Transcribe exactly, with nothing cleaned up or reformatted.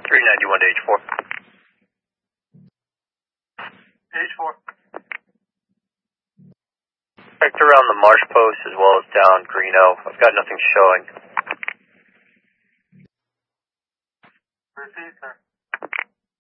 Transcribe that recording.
three ninety-one to H four. H four. Checked around the marsh post as well as down Greeno. I've got nothing showing. Received, sir.